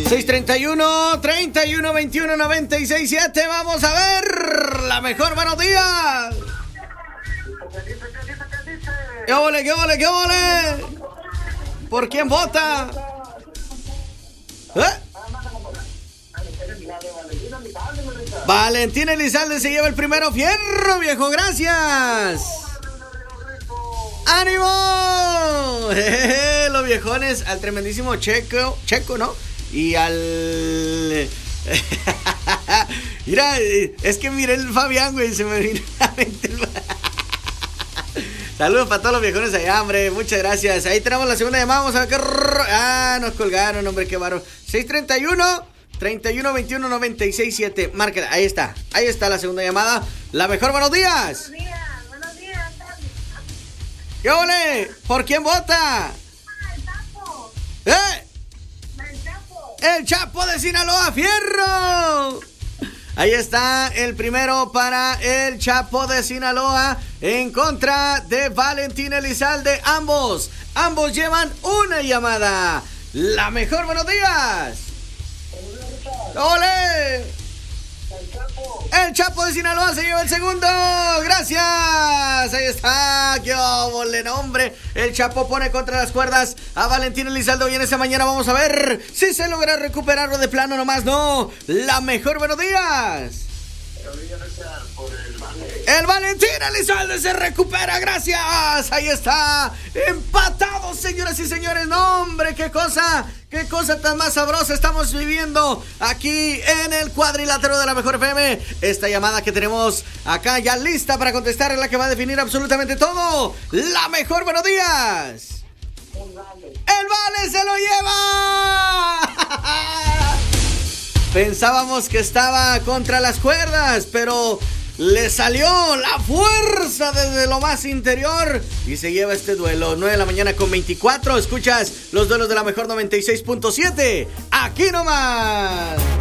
631-3121-967. Vamos a ver la mejor. Buenos días. ¿Qué ole, qué ole, qué ole? ¿Por quién vota? Valentín Elizalde se lleva el primero. Fierro, viejo, gracias. ¡Ánimo! Los viejones, al tremendísimo Checo, ¿no? Y al... Mira, es que miré el Fabián, güey, se me vino a la mente. Saludos para todos los viejones allá, hombre, muchas gracias. Ahí tenemos la segunda llamada, vamos a ver qué... nos colgaron, hombre, qué bárbaro. 631-3121-967. Márquela, ahí está la segunda llamada. La mejor, buenos días. Buenos días. ¿Qué ole? ¿Por quién vota? El Chapo. El Chapo. El Chapo de Sinaloa, fierro. Ahí está el primero para el Chapo de Sinaloa en contra de Valentín Elizalde. Ambos llevan una llamada. La mejor, buenos días. ¡Ole! El Chapo de Sinaloa se lleva el segundo. Gracias. Ahí está. ¡Qué óvole, hombre! El Chapo pone contra las cuerdas a Valentín Elizalde. Y en esta mañana vamos a ver si se logra recuperarlo de plano nomás. No. La mejor, buenos días. El Valentín Elizalde se recupera, gracias. Ahí está, empatados, señoras y señores. No, hombre, qué cosa tan más sabrosa estamos viviendo aquí en el cuadrilátero de la Mejor FM. Esta llamada que tenemos acá ya lista para contestar es la que va a definir absolutamente todo. La mejor, buenos días. El Vale se lo lleva. Pensábamos que estaba contra las cuerdas, pero le salió la fuerza desde lo más interior y se lleva este duelo. 9 de la mañana con 24. Escuchas los duelos de la Mejor 96.7. Aquí nomás.